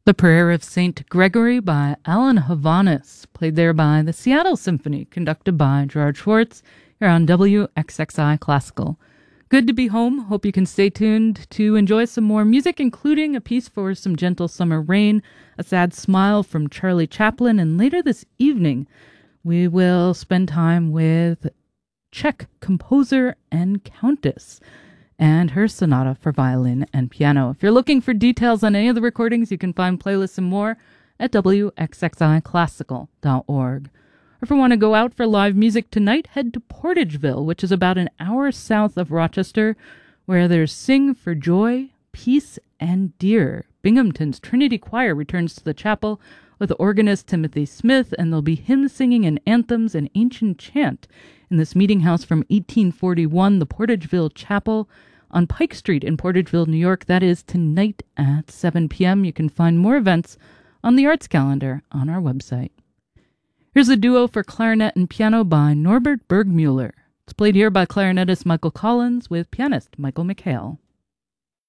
The Prayer of St. Gregory by Alan Havanis, played there by the Seattle Symphony, conducted by Gerard Schwartz, here on WXXI Classical. Good to be home. Hope you can stay tuned to enjoy some more music, including a piece for some gentle summer rain, a sad smile from Charlie Chaplin, and later this evening, we will spend time with Czech composer and countess and her sonata for violin and piano. If you're looking for details on any of the recordings, you can find playlists and more at wxxiclassical.org. Or if you want to go out for live music tonight, head to Portageville, which is about an hour south of Rochester, where there's Sing for Joy, Peace, and Dear. Binghamton's Trinity Choir returns to the chapel with organist Timothy Smith, and there'll be hymn singing and anthems and ancient chant in this meeting house from 1841, the Portageville Chapel, on Pike Street in Portageville, New York. That is tonight at 7 p.m. You can find more events on the arts calendar on our website. Here's a duo for clarinet and piano by Norbert Bergmuller. It's played here by clarinetist Michael Collins with pianist Michael McHale.